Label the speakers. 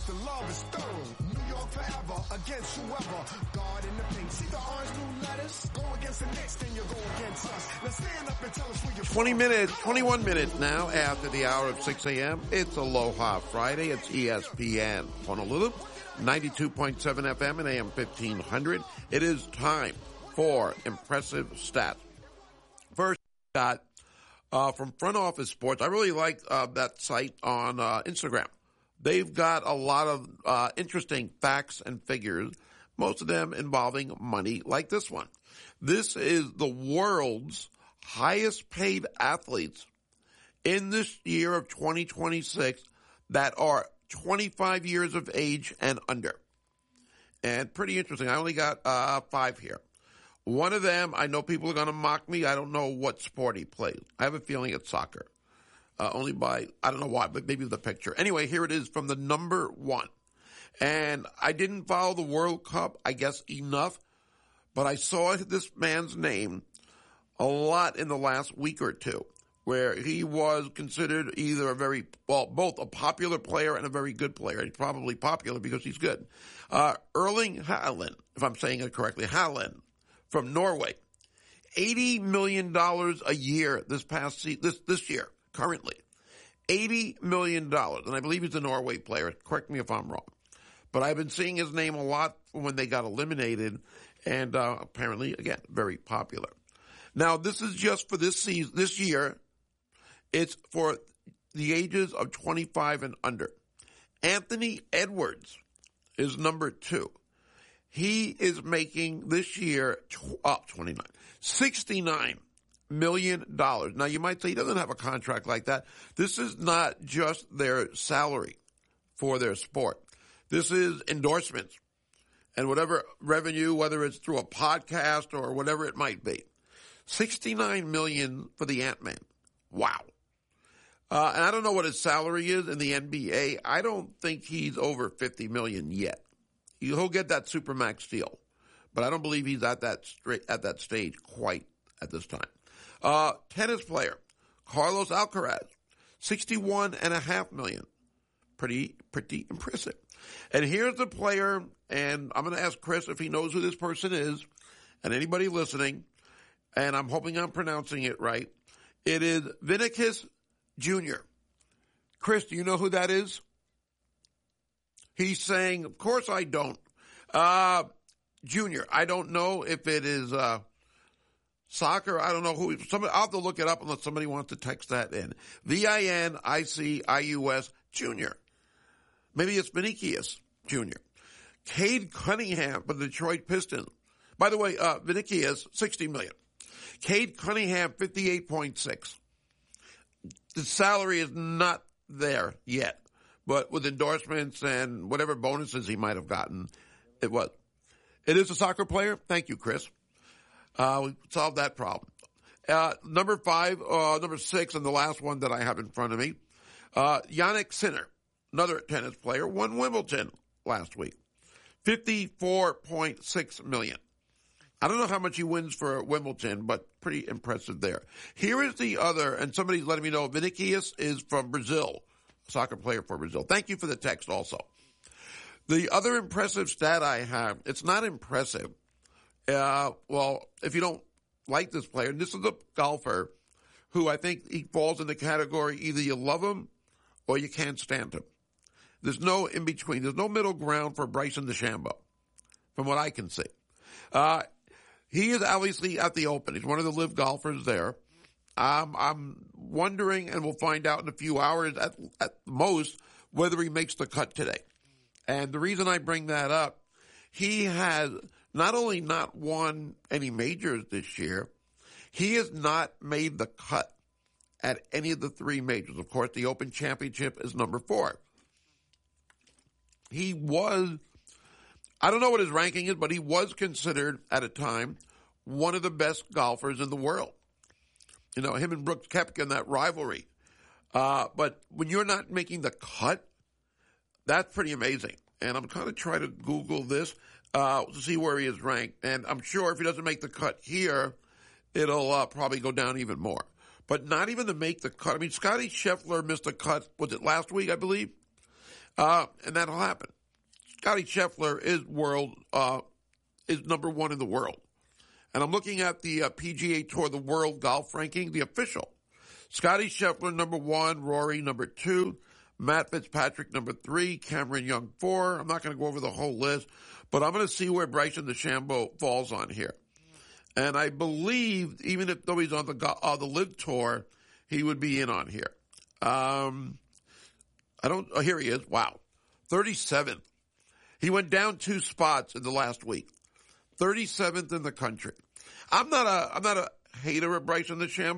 Speaker 1: the love is thorough. New York forever, against whoever. God in the paint. See the orange blue letters? Go against the Knicks, then you go against us. Now stand up and tell us where you're
Speaker 2: 20 minutes, 21 minutes now after the hour of 6 a.m. It's Aloha Friday. It's ESPN Honolulu, 92.7 FM and AM 1500. It is time for Impressive Stats. First, got from Front Office Sports. I really like that site on Instagram. They've got a lot of interesting facts and figures, most of them involving money, like this one. This is the world's highest paid athletes in this year of 2026 that are 25 years of age and under. And pretty interesting. I only got 5 here. One of them, I know people are going to mock me. I don't know what sport he plays. I have a feeling it's soccer. Only by, I don't know why, but maybe the picture. Anyway, here it is from the number 1. And I didn't follow the World Cup, I guess, enough, but I saw this man's name a lot in the last week or two, where he was considered either a very, well, both a popular player and a very good player. He's probably popular because he's good. Erling Haaland, if I'm saying it correctly, Haaland from Norway. $80 million a year this year, currently. $80 million. And I believe he's a Norway player. Correct me if I'm wrong. But I've been seeing his name a lot when they got eliminated, and apparently, again, very popular. Now, this is just for this year. It's for the ages of 25 and under. Anthony Edwards is number 2. He is making this year $69 million. Now, you might say he doesn't have a contract like that. This is not just their salary for their sport. This is endorsements and whatever revenue, whether it's through a podcast or whatever it might be. $69 million for the Ant-Man. Wow. And I don't know what his salary is in the NBA. I don't think he's over $50 million yet. He'll get that Supermax deal, but I don't believe he's at that stage quite at this time. Tennis player Carlos Alcaraz, $61.5 million. Pretty impressive. And here's the player, and I'm going to ask Chris if he knows who this person is, and anybody listening, and I'm hoping I'm pronouncing it right. It is Vinicius Jr. Chris, do you know who that is? He's saying, of course I don't. Junior, I don't know if it is soccer. I don't know who. I'll have to look it up unless somebody wants to text that in. Vinicius Jr. Maybe it's Vinicius Jr. Cade Cunningham for the Detroit Pistons. By the way, Vinicius, $60 million. Cade Cunningham, $58.6. The salary is not there yet, but with endorsements and whatever bonuses he might have gotten, it was. It is a soccer player. Thank you, Chris. We solved that problem. Number 6, and the last one that I have in front of me, Jannik Sinner, another tennis player, won Wimbledon last week. $54.6 million. I don't know how much he wins for Wimbledon, but pretty impressive there. Here is the other, and somebody's letting me know, Vinicius is from Brazil, soccer player for Brazil. Thank you for the text also. The other impressive stat I have, it's not impressive. Well, if you don't like this player, and this is a golfer who I think he falls in the category either you love him or you can't stand him. There's no in between. There's no middle ground for Bryson DeChambeau, from what I can see. He is obviously at the Open. He's one of the live golfers there. I'm wondering, and we'll find out in a few hours at most, whether he makes the cut today. And the reason I bring that up, he has not only not won any majors this year, he has not made the cut at any of the 3 majors. Of course, the Open Championship is number 4. He was, I don't know what his ranking is, but he was considered at a time one of the best golfers in the world. You know, him and Brooks Koepka in that rivalry. But when you're not making the cut, that's pretty amazing. And I'm kind of trying to Google this to see where he is ranked. And I'm sure if he doesn't make the cut here, it'll probably go down even more. But not even to make the cut. I mean, Scotty Scheffler missed the cut, was it last week, I believe? And that'll happen. Scotty Scheffler is number one in the world. And I'm looking at the PGA Tour, the World Golf Ranking, the official. Scotty Scheffler, number one. Rory, number two. Matt Fitzpatrick, number three. Cameron Young, four. I'm not going to go over the whole list, but I'm going to see where Bryson DeChambeau falls on here. And I believe, even though he's on the LIV Tour, he would be in on here. Here he is. Wow. 37th. He went down 2 spots in the last week. 37th in the country. I'm not a hater of Bryson DeChambeau.